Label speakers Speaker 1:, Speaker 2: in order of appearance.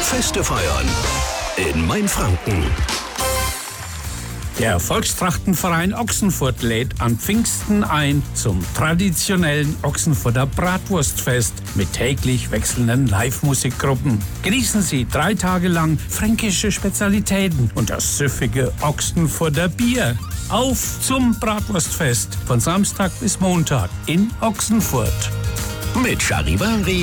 Speaker 1: Feste feiern in Mainfranken.
Speaker 2: Der Volkstrachtenverein Ochsenfurt lädt an Pfingsten ein zum traditionellen Ochsenfurter Bratwurstfest mit täglich wechselnden Live-Musikgruppen. Genießen Sie 3 Tage lang fränkische Spezialitäten und das süffige Ochsenfurter Bier. Auf zum Bratwurstfest von Samstag bis Montag in Ochsenfurt.
Speaker 1: Mit Charivari